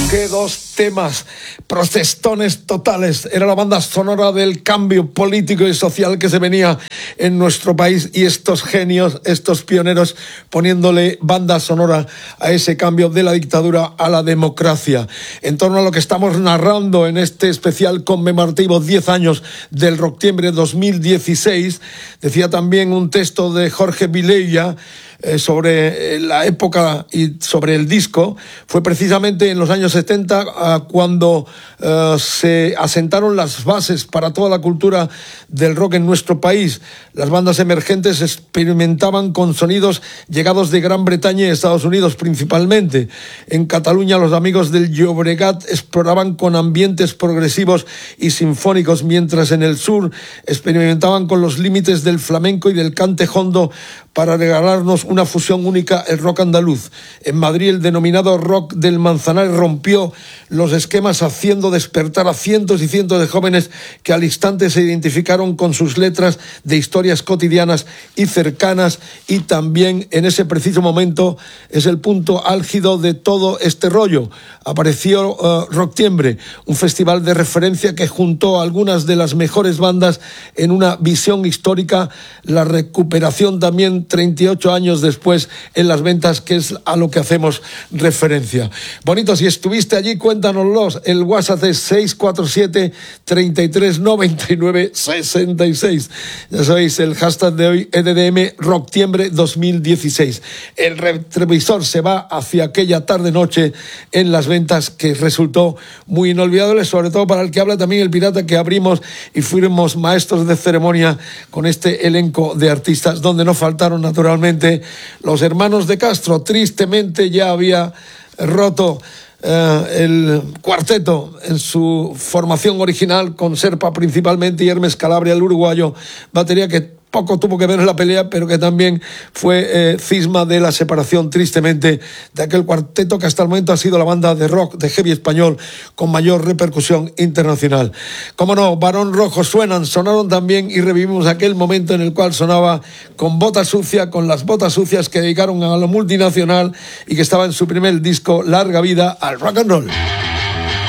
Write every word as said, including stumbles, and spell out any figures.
qué dos temas, protestones totales. Era la banda sonora del cambio político y social que se venía en nuestro país, y estos genios, estos pioneros, poniéndole banda sonora a ese cambio de la dictadura a la democracia. En torno a lo que estamos narrando en este especial conmemorativo diez años del Rocktiembre dos mil dieciséis, decía también un texto de Jorge Vilella Eh, sobre la época y sobre el disco. Fue precisamente en los años setenta uh, cuando uh, se asentaron las bases para toda la cultura del rock en nuestro país. Las bandas emergentes experimentaban con sonidos llegados de Gran Bretaña y Estados Unidos principalmente. En Cataluña los amigos del Llobregat exploraban con ambientes progresivos y sinfónicos, mientras en el sur experimentaban con los límites del flamenco y del cante hondo para regalarnos una fusión única, el rock andaluz. En Madrid el denominado rock del Manzanares rompió los esquemas, haciendo despertar a cientos y cientos de jóvenes que al instante se identificaron con sus letras de historias cotidianas y cercanas, y también en ese preciso momento es el punto álgido de todo este rollo. Apareció uh, Rocktiembre, un festival de referencia que juntó a algunas de las mejores bandas en una visión histórica, la recuperación también treinta y ocho años después en las ventas, que es a lo que hacemos referencia. Bonito, si estuviste allí, cuéntanoslo. El WhatsApp es seis cuatro siete, treinta y tres, noventa y nueve, sesenta y seis. Ya sabéis, el hashtag de hoy, E D D M Rocktiembre dos mil dieciséis. El retrovisor se va hacia aquella tarde-noche en las ventas, que resultó muy inolvidable, sobre todo para el que habla también el pirata, que abrimos y fuimos maestros de ceremonia con este elenco de artistas, donde no faltaron naturalmente los hermanos de Castro. Tristemente ya había roto eh, el cuarteto en su formación original, con Serpa principalmente y Hermes Calabria, el uruguayo, batería, que poco tuvo que ver en la pelea, pero que también fue eh, cisma de la separación, tristemente, de aquel cuarteto que hasta el momento ha sido la banda de rock, de heavy español con mayor repercusión internacional. Cómo no, Barón Rojo suenan, sonaron también, y revivimos aquel momento en el cual sonaba Con Bota Sucia, con las botas sucias, que dedicaron a lo multinacional y que estaba en su primer disco, Larga Vida al Rock and Roll.